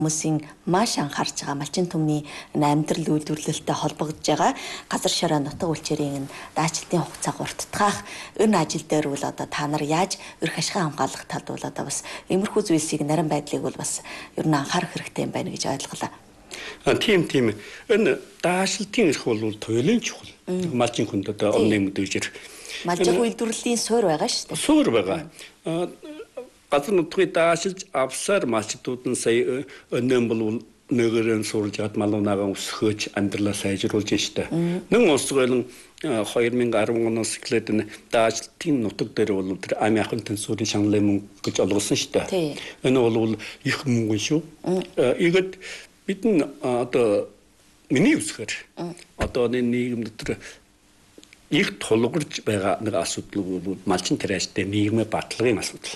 хүмүүсийн маш анхаарч байгаа малчин түмний амьдрал үйлдвэрлэлтэй холбогдож байгаа газар шороо нутаг үйлчээрийн даачилтын хугацааг урттгах энэ ажил дээр бол одоо та нар яаж эрх ашигын хамгаалах талд бол одоо бас иймэрхүү зүйлсийг нарийн байдлыг бол бас ер нь анхаарах хэрэгтэй юм байна гэж ойлголоо. Тийм. Энэ даашилтын эрх бол туйлын чухал. Малчин хүнд одоо өмнө мэдээж малчин үйлдвэрлэлийн суурь байгаа шүү дээ. Суурь байгаа. Газар нутгийг даашилж авсаар малчдууд нь сая өнөө бол нөгөөрөө сурж хад малуунаагаа өсгөөж амьдралаа сайжруулж штэ. Нэг улсгойлон 2010 оноос эхлээд даашилтын нутаг дээр бол тэр ами ахын тэнцвэрийн шанлын мөнгө гэж олгосон штэ. Энэ бол их мөнгө шүү. Ийгэд бид нь одоо миний үсгээр одоо нийгэмд тэр их тулгарч байгаа нэг асуудал бол малчин тариаштай нийгмийн баталгын асуудал.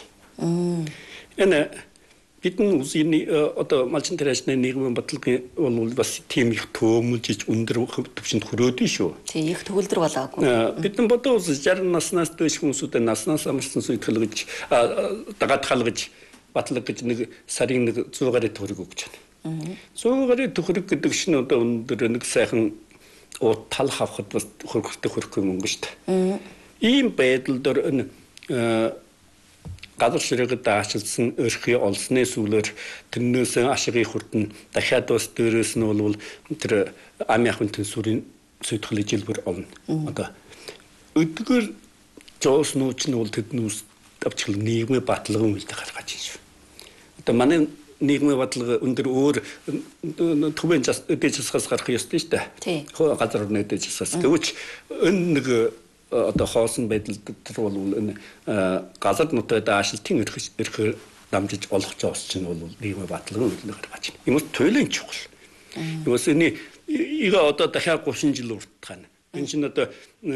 Энэ бидний үсний одоо малчин тариашны нийгмийн баталгын бол бас тийм их төөмөлж өндөр төвшөнд хүрөөдөн шүү. Тийм их төгөлдөр болоогүй. Бидний бодоо 60 наснаас дээш хүмүүсүүд наснаас амарсан суйтгэл гэж дагаад халгаж батлаг гэж нэг сарын нэг 100 гаруй төгрөг өгч байна. 100 гаруй төгрөг гэдэг чинь одоо өндөр нэг сайхан тал хавхад бас хөрхтэй мөнгө шүү дээ. Ийм байдал дээр энэ газар ширээгээ даачилсан өрхий олсны сүүлээр тэрнээс ашигыг хүртэн дахиад бас дээрээс нь бол тэр ами ахын тэнцвэрийн сөйтгэл ижил олно. Одоо өдгөр жоос нууч нь бол тэднээс авчил нийгмийн баталгын үйлдэл гаргаж байна шүү. Одоо манай нийгмийн баталгаа өндөр өөр төвийн дээд засгаас гарах ёстой шүү дээ. Газар орны дээд засгаас гэвч энэ нэг одоо хоосон байдал дээр бол энэ газар нутгийн даашилтын эрх дамжиж олох жоос чинь бол нийгмийн баталгын үйлдэл гаргаж байна. Юмс туйлын чухал. Юмс энэ одоо дахиад 30 жил уртгах нь. Энэ чинь одоо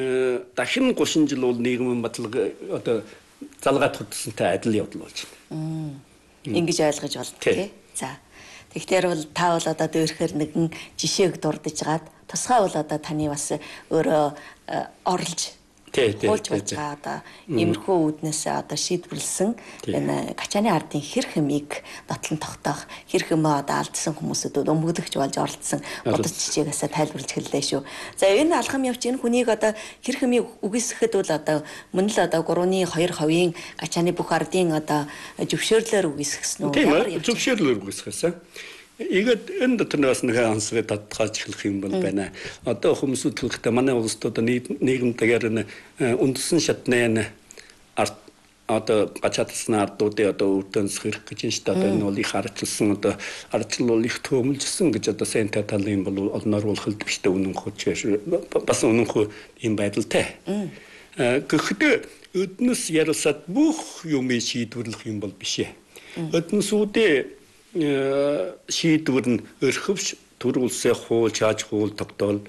дахин 30 жил бол нийгмийн баталгаа одоо залгаад хөдөлсөнтэй адил явдал болж байна. Ингэж ойлгож байна тий. За. Тэгэхээр бол та бол одоо дээрхээр нэгэн жишээг дурдж гад тусгай бол одоо таны бас өөрөө орлож хуулж болж байгаа одоо иймэрхүү үүднээс одоо шийдвэрлсэн энэ Гачааны ардын хэр хэмийг нотлон тогтоох хэр хэмээ одоо алдсан хүмүүсүүд өмгдөгч болж оролцсон бодож чичээгээсээ тайлбарлаж хэллээ шүү. За энэ алхам явж энэ хүнийг одоо хэр хэмийг үгүйсгэхэд бол одоо мөн л одоо 3.2% Гачааны бүх ардын одоо зөвшөөрлөөр үгүйсгэсэн үү? Тийм зөвшөөрлөөр үгүйсгэсэн. Ийгэд энэ дотроос нэг ансгаа татгааж эхлэх юм бол байна. Одоо хүмүүсүүд хэлэхдээ манай улсад одоо нийгэмтэйгээр үндсэн шатны арт одоо гачаатсны ардуудын одоо өвдөнс хэрэг гэж байна шүү дээ. Одоо энэ бол их арчлсан одоо арчил бол их төмөлжсөн гэж одоо сайн талын бол олноор болох дэвштэй үнэнхүү бас үнэнхүү юм байдалтай. Гэхдээ өднөс ярилсад бүх юмыг шийдвэрлэх юм бол биш ээ. Өднөсүүдээ шийдвэр нь өрхөвч төр улсаа хуулж хааж хуул тогтоол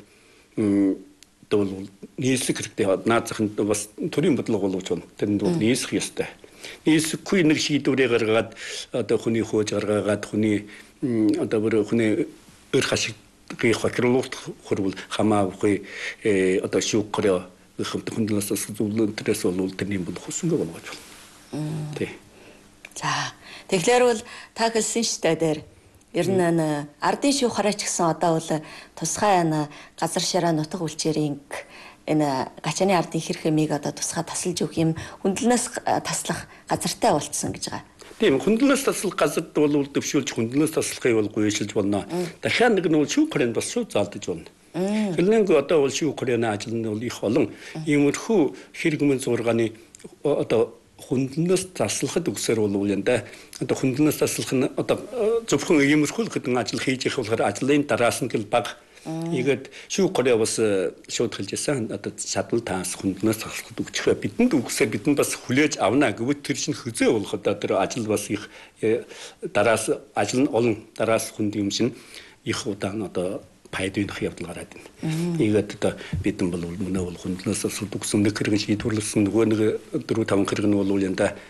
дол нийслэг хэрэгтэй наазахын бас төрийн бодлого болгож байна. Тэрэнд бол нийслэх ёстой. Нийслэхгүй нэг шийдвэрээ гаргаад одоо хүний хөөж гаргаад хүний одоо бүр хүний өрх ашигыг хохируулах хөрвөл хамаагүй одоо шүүггөрөө хөндлөөс зөвлөн төрөөс бол тэрний бол хүсэнгээ болгож байна. Тий. За тэгэхээр бол та хэлсэн штэ дээр ер нь ардын шүүх хараач гэсэн одоо бол тусгай газар ширээ нутаг үйлчээрийн энэ Гачааны ардын хэр хэмийг одоо тусгай тасалж өгөх юм хөндлөнөөс таслах газартай болцсон гэж байгаа. Тийм хөндлөнөөс таслах газарт бол дэвшүүлж хөндлөнөөс таслахыг бол гүйшилж болно. Дахиад нэг нь бол шүүх харийн бас шууд заалдаж болно. Хэлнэг одоо бол шүүх харийн ажил нь бол их олон иймэрхүү хэрэг мөн зургааны одоо хөндлөнөөс таслахад өгсөр бол юм да. Одоо хөндлөнөөс таслах нь одоо зөвхөн иймэрхүү хэдэн ажил хийж явах болохоор ажлын дараас нь гэл баг. Ийгэд шүүх хараа бас шууд хэлжсэн одоо шадлал таас хөндлөнөөс таслахад өгчих. Бидэнд өгсөөр бидэнд бас хүлээж авна гэвэл тэр чинь хözөө болох одоо тэр ажил бас их дараас ажил нь олон дараас хүнд юм шин их удаан одоо пайдвынх явдал гараад байна. Ийгээд одоо бидэн бол мөнөө бол хөндлөөс сүдгсэн нэг хэрэг шийдвэрлсэн нөгөө нэг 4-5 хэрэг нь бол юм да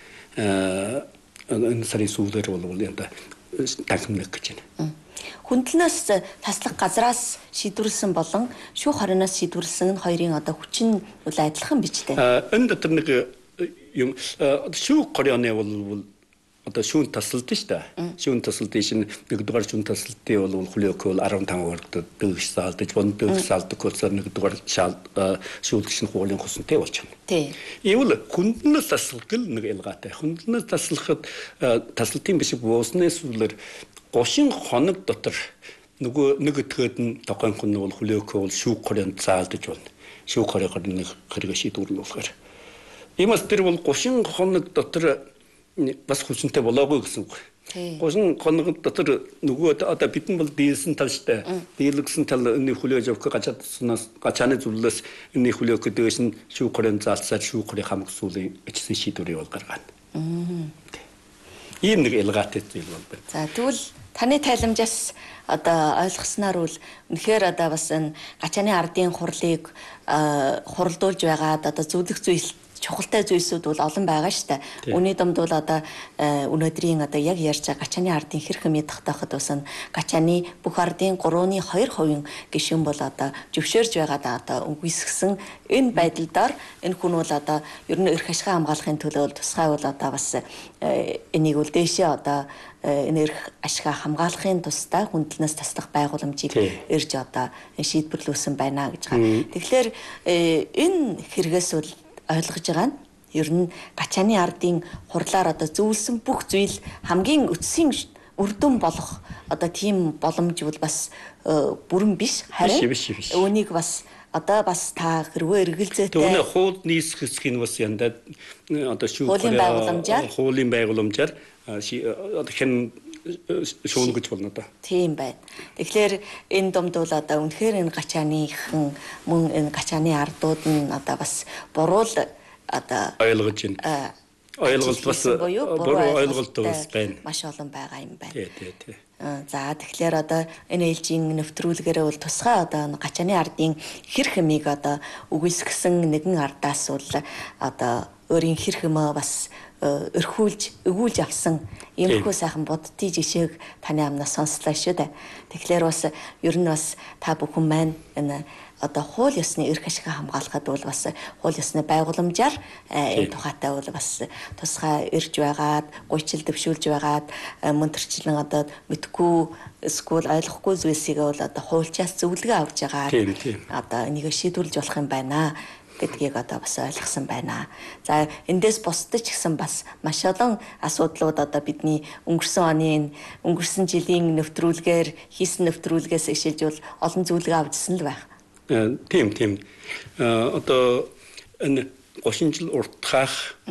энэ сарын сүүлээр бол юм да тахимнах гэж байна. Хөндлөнөөс таслах газраас шийдвэрлсэн болон шүүх хариунаас шийдвэрлсэн хоёрын одоо хүчин үл адилхан биз дээ. Энэ дотор нэг юм шүүх харьяаны бол одоо шүүн тасалдсан шүү дээ. Шүүн тасалдын шин нэгдүгээр шүүн тасалдын бол хүлээх бол 15 хүртэл дэгш салдаж дэгш салдаг болсон нэгдүгээр шүүлгч нь хуулийн хусантай болж байна. Тийм. Ивэл хүнднээс таслах нэг ялгаатай. Хүнднээс таслахад тасалтын биш бууснаас үлэр 30 хоног дотор нөгөө нэг өтгөөд нь тохойн хүн бол хүлээх бол шүүх хорийн заалдаж байна. Шүүх хорийн нэг хэрэг шийдвэрлэл болохоор. Иймээс тэр бол 30 хоног дотор бас хүчнтэй болоогүй гэсэн үг. 30 хоног дотор нөгөө одоо бидний бол дийлсэн талштай. Дийлгсэн тал энэ хүлээж авах гачааны зүйлээс энэ хүлээх гэдэгс нь шүүх хорийн заалцаад шүүх хорийн хамаг сүүлийн эцсийн шийдвэрийг бол гаргана. Ийм нэг ялгаатай зүйл бол байна. За тэгвэл таны тайламжаас одоо ойлгосноор бол үнэхээр одоо бас энэ гачааны ардын хурлыг хуралдуулж байгаад одоо зөвлөх зүйл чухалтай зүйлсүүд бол олон байгаа шүү дээ. Үүний дунд бол одоо өнөөдрийн одоо яг ярьж байгаа гачааны ардын хэрэг хэмээн тогтооход усан гачааны бүх ардын 3.2% гишүүн бол одоо зөвшөөрж байгаад одоо үгүйсгсэн энэ байдлаар энэ хүн бол одоо ер нь эрх ашиг хамгаалахын төлөө тусгай бол одоо бас энийг бол дээшээ одоо энэ эрх ашиг хамгаалахын тусдаа хүндлэнээс таслах байгууламжийг ирж одоо шийдвэрлүүлсэн байна гэж байгаа. Тэгэхээр энэ хэрэгээс бол ойлгож байгаа нь ер нь гачааны ардын хурлаар одоо зөвлөсөн бүх зүйл хамгийн эцсийн үр дүн болох одоо тийм боломж бол бас бүрэн биш харин үүнийг бас одоо бас та хэрвээ эргэлзээтэй түүний хууль нийсэх хэсгийг бас янда одоо хуулийн байгууламжаар одоо хэн шүүн гэж болно да. Тийм байна. Тэгэхээр энэ домд бол одоо үнэхээр энэ гачааныхан мөн энэ гачааны ардууд нь одоо бас буруу л одоо ойлгож байна. Ойлголт бас буруу ойлголт бас байна. Маш олон байгаа юм байна. Тий. За тэгэхээр одоо энэ ээлжийн нэвтрүүлгээрээ бол тусгай одоо гачааны ардын хэрэг хэмийг одоо үгүйсгэсэн нэгэн ардаас бол одоо өөрийн хэрэг хэмээ бас өгүүлж авсан иймэрхүү сайхан буддын жишээг таны амнаас сонслоо шүү дээ. Тэгэхээр бас ер нь бас та бүхэн маань энэ одоо хууль ёсны эрх ашиг хамгаалахад бол бас хууль ёсны байгууламжаар энэ тухайтай бол бас тусгай ирж байгаад гуйчил дэвшүүлж байгаад мөн төрчлэн одоо мэдгүй эсвэл ойлгохгүй зүйлсийг бол одоо хуульчаас зөвлөгөө авч байгаа. Одоо энийг шийдвэрлэж болох юм байна гэдгийг одоо бас ойлгосон байна. За эндээс бусдаж гэсэн бас маш олон асуудлууд одоо бидний өнгөрсөн жилийн нэвтрүүлгээр хийсэн нэвтрүүлгээс эхэлж бол олон зүйлгээ авчсан л байх. Тийм. Одоо энэ 30 жил уртхаах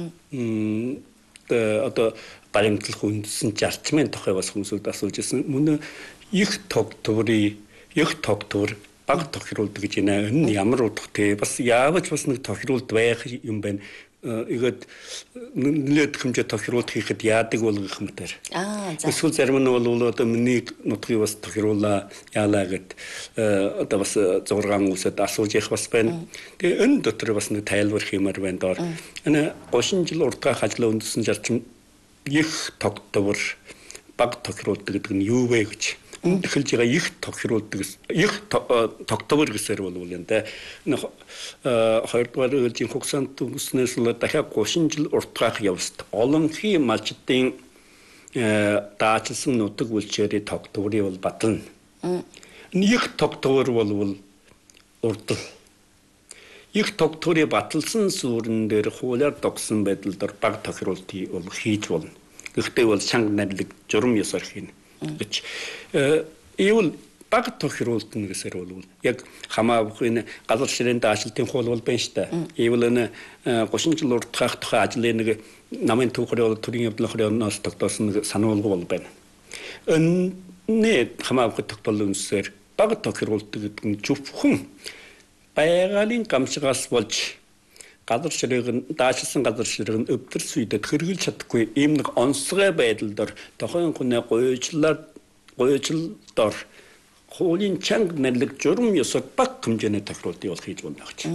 одоо баримтлах үндсэн зарчмын тухай бас хүмүүсд асууж ирсэн. Мөн их тогтворын баг тохируулдаг гэж байна. Энэ ямар утгатай бас яавч бас нэг тохируулд байх юм байна. Игээд нэлээд хэмжээ тохируулт хийхэд яадаг бол гэх мэтэр. Эсвэл зарим нь бол одоо миний нутгийг бас тохируулаа яалаа гэд одоо бас 6 хүмүүсэд асууж явах бас байна. Тэгээ энэ дотор бас нэг тайлбар хиймээр байна доор. Энэ 30 жил уртгах ажлаа үндэссэн зарчим их тогтвор баг тохируулдаг гэдэг нь юу вэ гэж. Энд эхэлж байгаа их тогтвор гэсээр бол юм да. Хоёрдугаар ээлжийн хугацаанд үснээс л дахиад 30 жил уртгах явцад олонхын малчдын даачилсан нутаг үйлчээрийн тогтворыг бол батална. Их тогтвор бол урдл. Их тогтворыг баталсан сүрэн дээр хуулиар тогсон байдлаар баг тохируултыг бол хийж болно. Гэхдээ бол чанга нарилэг журам ёсоор хийнэ гэж ивэл баг тохируултна гэсээр бол яг хамаагүй газар ширээний даашилтын хууль бол байна шүү дээ. Ивэл энэ 30 жил уртгах тухай ажлын нэг намын түүхрийн төрийн явдлынхоос тогтоосон сануулга бол байна. Энэ хамаагүй тогтоолын үсээр баг тохируултдаг гэдэг нь зөвхөн байгалийн гамшигаас болж газар ширээг даашилсан газар ширээг нь өвдөр сүйдэд хэрэгжилж чадахгүй ийм нэг онцгой байдлаар тохойн хүнээ гуйжлдор хуулийн чанга нарилэг журам ёсоор баг хэмжээний тохируултыг бол хийж болно гэж.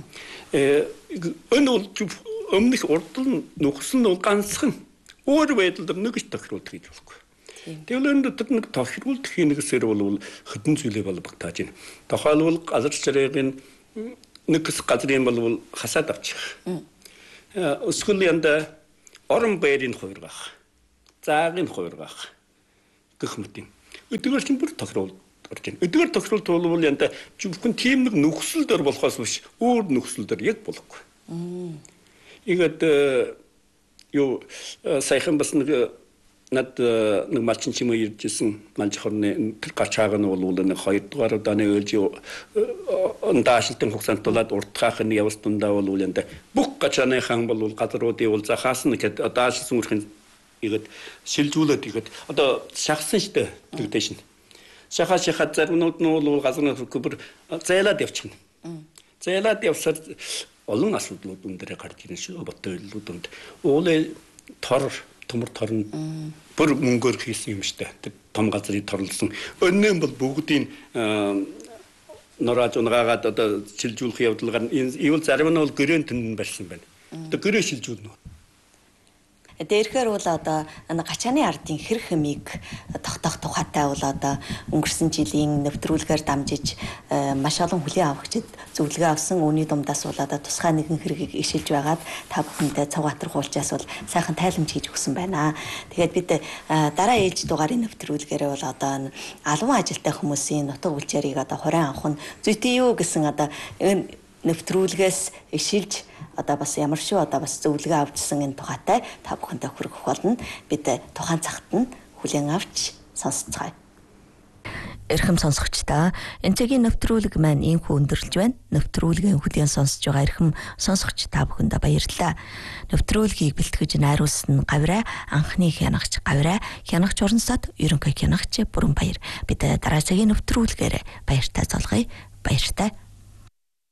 Энэ бол өмнөх урдл нөхсөн бол ганцхан өөр байдлаар нэгж тохируулт хийж болохгүй. Тэгвэл энэ дотор нэг тохируулт хийнэсээр бол хэдэн зүйлээ бол багтааж байна. Тухайлбал газар ширээгийн нэг газрын бол хасаад авчих. Өсгөл янда орон байрын хувиргах. заагийн хувиргаах гэх мэт юм. Эдгээр чинь бүр тохирол орж байна. Эдгээр тохирол тулвал янда зөвхөн тийм нэг нөхцөл төр болохоос биш өөр нөхцөл төр яг болохгүй. Игээд юу сайхан бас нэг нэг малчин чимээ иржсэн манж хорны гарч байгаа нь бол нэг 2 дугаар удааны өөлж даашлтын хугацаанд тулаад уртгаах нь явс дундаа бол янда бүх гачааныхан бол газруудын бол захаас нь гэд даашсан үрхэн игээд шилжүүлээд игээд одоо шахсан штэ тэгдэж шин. Шахаад зарнууд нь бол газрын хөркөөр зайлаад явчихна. Зайлаад явсаар олон асуудлууд өндөр гарч ирнэ шүү бодойлууданд. Уулын төмөр торн бүр мөнгөөр хийсэн юм штэ. Том газрыг торлсон. Өнөө бол бүгдийн норааж унгаагаад одоо шилжүүлэх явдалгаар ивэл зарим нь бол гөрөөнд тэн барьсан байна. Одоо гөрөө шилжүүлнэ. Дээрхээр бол одоо гачааны ардын хэрэг хэмийг тогтоох тухайтай бол одоо өнгөрсөн жилийн нэвтрүүлгээр дамжиж маш олон хүлээн авагчид зөвлөгөө авсан. Үүний дундаас бол одоо тусгай нэгэн хэргийг ишилж байгаад та бүхэндээ Цугбаатар хуулчаас бол сайхан тайламж хийж өгсөн байна. Тэгээд бид дараа ээлж дугаарын нэвтрүүлгээрээ бол одоо албан ажилтай хүмүүсийн нутаг үйлчээрийг одоо хорин авах нь зүйтэй юу гэсэн одоо нэвтрүүлгээс ишилж одоо бас ямар шүү одоо бас зөвлөгөө авчсан энэ тухайтай та бүхэндээ хүргэх болно. Бид тухайн цагт нь хүлээн авч сонсцгаая. Эрхэм сонсогчдаа энэ цагийн нэвтрүүлэг маань ийхүү өндөрлж байна. Нэвтрүүлгийн хүлээн сонсож байгаа эрхэм сонсогч та бүхэндээ баярлалаа. Нэвтрүүлгийг бэлтгэж найруулсан Гавраа анхны хянагч Гавраа, хянагч орносод ерөнхий хянагч Бүрэн Баяр. Бид дараа цагийн нэвтрүүлгээр баяртай золгоё. Баяртай